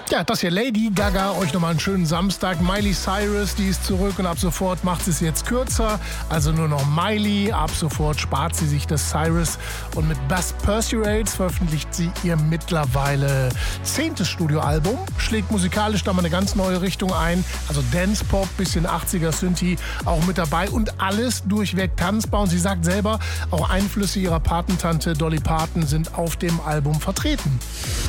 Ja, das hier Lady Gaga, euch nochmal einen schönen Samstag. Miley Cyrus, die ist zurück und ab sofort macht sie es jetzt kürzer. Also nur noch Miley, ab sofort spart sie sich das Cyrus. Und mit Bass Pursuades veröffentlicht sie ihr mittlerweile 10. Studioalbum. Schlägt musikalisch da mal eine ganz neue Richtung ein. Also Dance-Pop, bisschen 80er Synthie auch mit dabei. Und alles durchweg tanzbar. Und sie sagt selber, auch Einflüsse ihrer Patentante Dolly Parton sind auf dem Album vertreten.